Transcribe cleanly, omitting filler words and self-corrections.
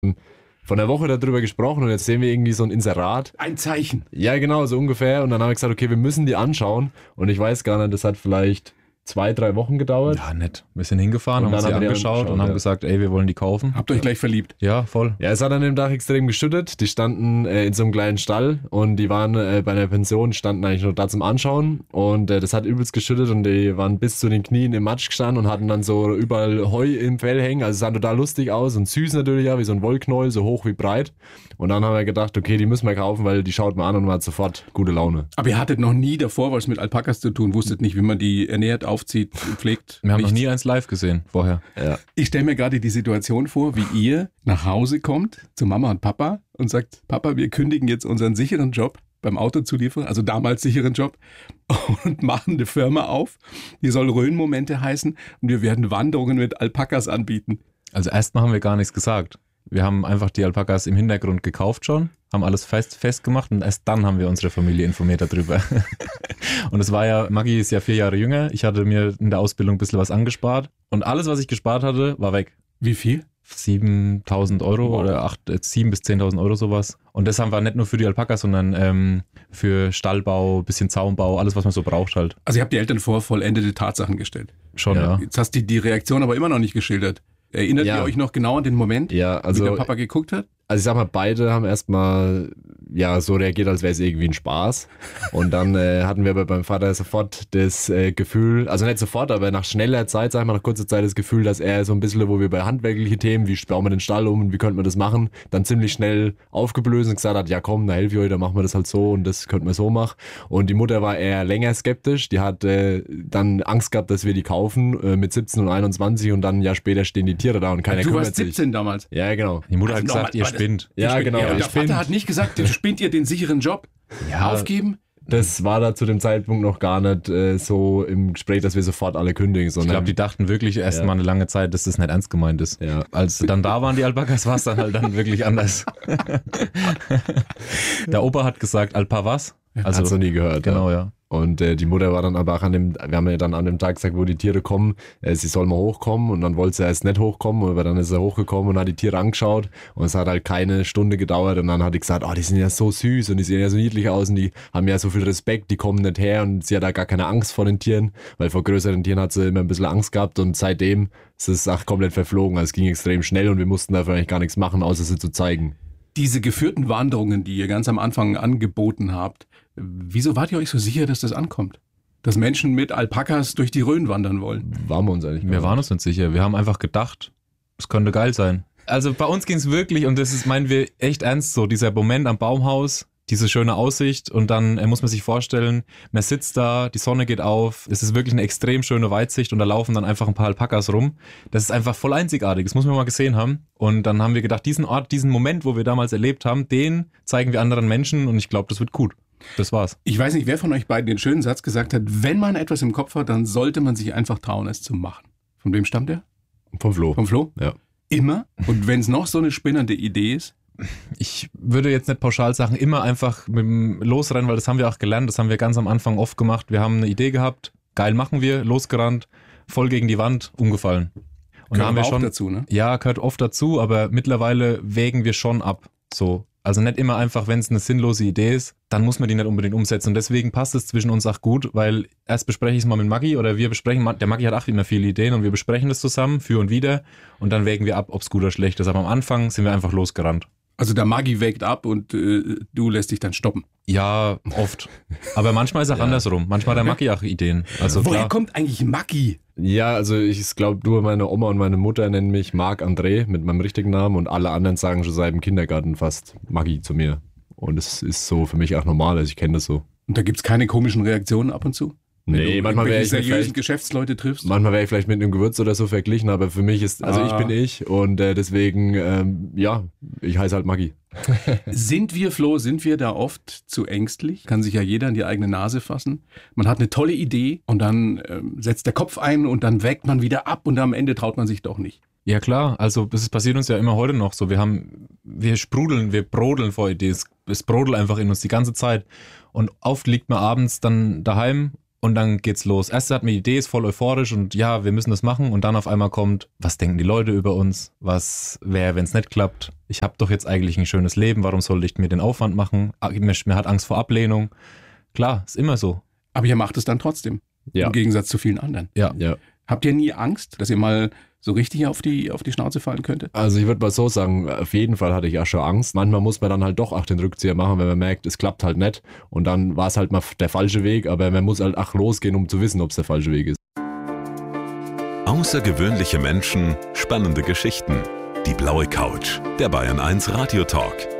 von der Woche darüber gesprochen und jetzt sehen wir irgendwie so ein Inserat. Ein Zeichen. Ja, genau, so ungefähr. Und dann haben wir gesagt, okay, wir müssen die anschauen. Und ich weiß gar nicht, das hat vielleicht 2-3 Wochen gedauert. Ja, nett. Wir sind hingefahren, Und haben dann sie haben wir die angeschaut und haben gesagt, ey, wir wollen die kaufen. Habt ihr euch gleich verliebt? Ja, voll. Ja, es hat an dem Tag extrem geschüttet. Die standen in so einem kleinen Stall und die waren bei einer Pension, standen eigentlich nur da zum Anschauen. Und das hat übelst geschüttet und die waren bis zu den Knien im Matsch gestanden und hatten dann so überall Heu im Fell hängen. Also es sah total lustig aus und süß natürlich, ja, wie so ein Wollknäuel, so hoch wie breit. Und dann haben wir gedacht, okay, die müssen wir kaufen, weil die schaut man an und man hat sofort gute Laune. Aber ihr hattet noch nie davor was mit Alpakas zu tun, wusstet nicht, wie man die ernährt, aufzieht, pflegt. Wir haben noch Nichts. nie eins live gesehen vorher. Ja. Ich stelle mir gerade die Situation vor, wie ihr nach Hause kommt zu Mama und Papa und sagt, Papa, wir kündigen jetzt unseren sicheren Job beim Autozulieferer, also damals sicheren Job, und machen eine Firma auf, die soll Rhön-Momente heißen und wir werden Wanderungen mit Alpakas anbieten. Also erstmal haben wir gar nichts gesagt. Wir haben einfach die Alpakas im Hintergrund gekauft schon, haben alles festgemacht und erst dann haben wir unsere Familie informiert darüber. Und es war ja, Maggi ist ja 4 Jahre jünger, ich hatte mir in der Ausbildung ein bisschen was angespart und alles, was ich gespart hatte, war weg. Wie viel? 7.000 Euro oder 7.000 bis 10.000 Euro sowas. Und das haben wir nicht nur für die Alpakas, sondern für Stallbau, bisschen Zaunbau, alles, was man so braucht halt. Also ihr habt die Eltern vor vollendete Tatsachen gestellt. Schon, ja. Jetzt hast du die Reaktion aber immer noch nicht geschildert. Erinnert ihr euch noch genau an den Moment, Ja, also wie der Papa geguckt hat? Also ich sag mal, beide haben erstmal so reagiert, als wäre es irgendwie ein Spaß. Und dann hatten wir aber beim Vater sofort das Gefühl, also nicht sofort, aber nach schneller Zeit, sag ich mal, nach kurzer Zeit das Gefühl, dass er so ein bisschen, wo wir bei handwerkliche Themen, wie bauen wir den Stall um und wie könnte man das machen, dann ziemlich schnell aufgeblößt und gesagt hat, ja komm, da helfe ich euch, dann machen wir das halt so und das könnte man so machen. Und die Mutter war eher länger skeptisch, die hat dann Angst gehabt, dass wir die kaufen mit 17 und 21 und dann ein Jahr später stehen die Tiere da und keiner Du kümmert warst sich. 17 damals. Ja, genau. Die Mutter hat Also gesagt, ihr nochmal, spinnt. Ja, genau. Ja, und der ich bin- Vater hat nicht gesagt, spinnt ihr den sicheren Job? Aufgeben? Das war da zu dem Zeitpunkt noch gar nicht so im Gespräch, dass wir sofort alle kündigen, Ich sondern glaube, die dachten wirklich erst mal eine lange Zeit, dass das nicht ernst gemeint ist. Ja. Als dann da waren die Alpakas, war es dann halt dann wirklich anders. Der Opa hat gesagt, Alpa was? hat's noch nie gehört. Genau, Ja. ja. Und die Mutter war dann aber auch wir haben ja dann an dem Tag gesagt, wo die Tiere kommen, sie soll mal hochkommen und dann wollte sie erst nicht hochkommen, aber dann ist er hochgekommen und hat die Tiere angeschaut und es hat halt keine Stunde gedauert und dann hat die gesagt, oh, die sind ja so süß und die sehen ja so niedlich aus und die haben ja so viel Respekt, die kommen nicht her und sie hat da gar keine Angst vor den Tieren, weil vor größeren Tieren hat sie immer ein bisschen Angst gehabt und seitdem ist es auch komplett verflogen, also es ging extrem schnell und wir mussten dafür eigentlich gar nichts machen, außer sie zu zeigen. Diese geführten Wanderungen, die ihr ganz am Anfang angeboten habt, wieso wart ihr euch so sicher, dass das ankommt? Dass Menschen mit Alpakas durch die Rhön wandern wollen? Waren wir uns eigentlich gar Wir nicht. waren uns nicht sicher. Wir haben einfach gedacht, es könnte geil sein. Also bei uns ging es wirklich, und das ist, meinen wir echt ernst so, dieser Moment am Baumhaus, diese schöne Aussicht und dann muss man sich vorstellen, man sitzt da, die Sonne geht auf, es ist wirklich eine extrem schöne Weitsicht und da laufen dann einfach ein paar Alpakas rum. Das ist einfach voll einzigartig, das muss man mal gesehen haben. Und dann haben wir gedacht, diesen Ort, diesen Moment, wo wir damals erlebt haben, den zeigen wir anderen Menschen und ich glaube, das wird gut. Das war's. Ich weiß nicht, wer von euch beiden den schönen Satz gesagt hat, wenn man etwas im Kopf hat, dann sollte man sich einfach trauen, es zu machen. Von wem stammt der? Vom Flo. Vom Flo? Ja. Immer? Und wenn es noch so eine spinnende Idee ist? Ich würde jetzt nicht pauschal sagen, immer einfach mit dem Losrennen, weil das haben wir auch gelernt, das haben wir ganz am Anfang oft gemacht. Wir haben eine Idee gehabt, geil machen wir, losgerannt, voll gegen die Wand, umgefallen. Und da haben wir aber auch schon dazu, ne? Ja, gehört oft dazu, aber mittlerweile wägen wir schon ab. So. Also nicht immer einfach, wenn es eine sinnlose Idee ist, dann muss man die nicht unbedingt umsetzen. Und deswegen passt es zwischen uns auch gut, weil erst bespreche ich es mal mit Maggi oder wir besprechen, der Maggi hat auch immer viele Ideen und wir besprechen das zusammen, für und wieder und dann wägen wir ab, ob es gut oder schlecht ist. Aber am Anfang sind wir einfach losgerannt. Also der Maggi wägt ab und du lässt dich dann stoppen. Ja, oft. Aber manchmal ist es auch andersrum. Manchmal hat der Maggi auch Ideen. Also Woher klar. kommt eigentlich Maggi? Ja, also ich glaube, nur meine Oma und meine Mutter nennen mich Marc André mit meinem richtigen Namen und alle anderen sagen schon seit dem Kindergarten fast Maggi zu mir. Und es ist so für mich auch normal, also ich kenne das so. Und da gibt es keine komischen Reaktionen ab und zu? Wenn Nee, du manchmal wäre irgendwelche ich seriösen vielleicht, Geschäftsleute triffst? manchmal wäre ich vielleicht mit einem Gewürz oder so verglichen, aber für mich ist, also ich bin ich und deswegen, ja, ich heiße halt Maggi. Sind wir da oft zu ängstlich? Kann sich ja jeder in die eigene Nase fassen. Man hat eine tolle Idee und dann setzt der Kopf ein und dann wägt man wieder ab und am Ende traut man sich doch nicht. Ja klar, also das passiert uns ja immer heute noch so. Wir sprudeln, wir brodeln vor Ideen. Es brodelt einfach in uns die ganze Zeit. Und oft liegt man abends dann daheim Und dann geht's los. Erst hat man die Idee, ist voll euphorisch und ja, wir müssen das machen. Und dann auf einmal kommt, was denken die Leute über uns? Was wäre, wenn es nicht klappt? Ich habe doch jetzt eigentlich ein schönes Leben. Warum sollte ich mir den Aufwand machen? Mir hat Angst vor Ablehnung. Klar, ist immer so. Aber ihr macht es dann trotzdem. Ja. Im Gegensatz zu vielen anderen. Ja. Habt ihr nie Angst, dass ihr mal so richtig auf die Schnauze fallen könntet? Also ich würde mal so sagen, auf jeden Fall hatte ich auch schon Angst. Manchmal muss man dann halt doch auch den Rückzieher machen, wenn man merkt, es klappt halt nicht. Und dann war es halt mal der falsche Weg, aber man muss halt auch losgehen, um zu wissen, ob es der falsche Weg ist. Außergewöhnliche Menschen, spannende Geschichten. Die blaue Couch, der Bayern 1 Radio Talk.